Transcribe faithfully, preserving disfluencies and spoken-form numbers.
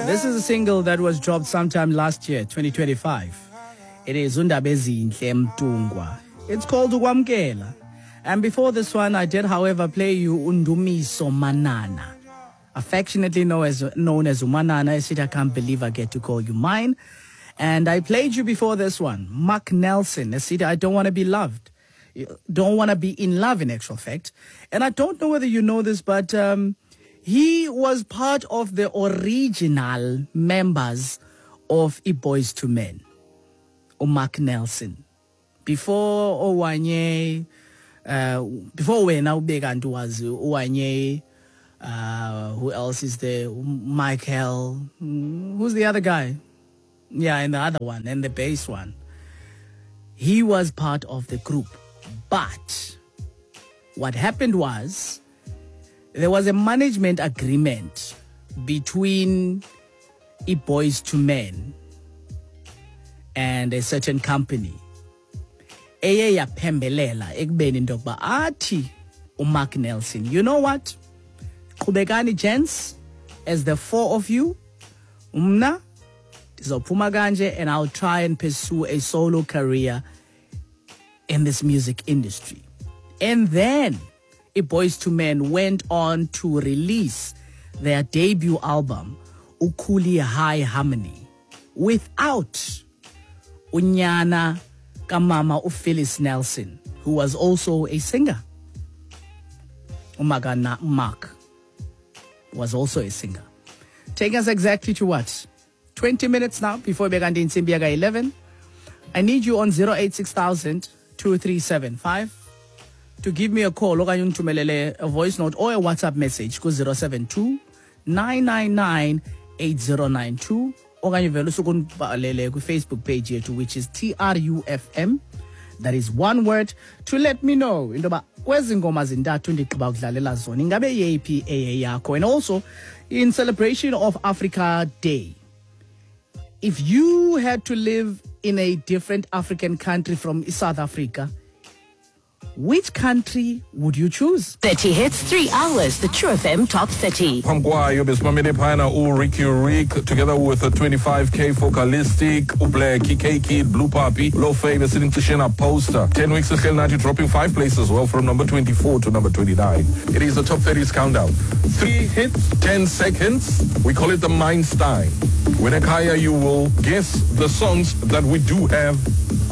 This is a single that was dropped sometime last year, twenty twenty-five. It is Undaba Ezinhle Mtungwa. It's called Ukwamkela. And before this one, I did, however, play you Undumiso Manana, affectionately known as, known as Umanana. I said, I can't believe I get to call you mine. And I played you before this one, Mark Nelson. I said, I don't want to be loved. Don't want to be in love, in actual fact. And I don't know whether you know this, but um, he was part of the original members of I Boys to Men, or Mark Nelson. Before Owanye, uh, before when Ubegantu was Owanye, uh, who else is there? Michael, who's the other guy? Yeah, and the other one, and the bass one. He was part of the group. But what happened was there was a management agreement between I Boys to Men and a certain company. Eye yapembelela ekubeni into yokuba athi uMark Nelson, you know what? Qhubekani gents, as the four of you, umna ndizophuma kanje, and I'll try and pursue a solo career in this music industry. And then I Boys to Men went on to release their debut album, Ukuli High Harmony, without Unyana Kamama Phyllis Nelson, who was also a singer. Umagana Mark was also a singer. Take us exactly to what? twenty minutes now before we begin in Simbiaga eleven. I need you on zero eight six thousand two three seven five to give me a call, a voice note or a WhatsApp message to zero seven two nine nine nine eight zero nine two. Or you can Facebook page here, which is T R U F M. That is one word to let me know. And also in celebration of Africa Day. If you had to live in a different African country from South Africa, which country would you choose? thirty hits, three hours, the True F M Top thirty. Pamkwayo besimamele phana u Ricky Rick together with a twenty-five K Focalistic, u Black, K Kid, Blue Poppy, Low Favor sitting to share a poster. ten weeks of Naji dropping five places, well, from number twenty-four to number twenty-nine. It is the Top thirties countdown. Three hits, ten seconds. We call it the Mindstein. When Akaya, you will guess the songs that we do have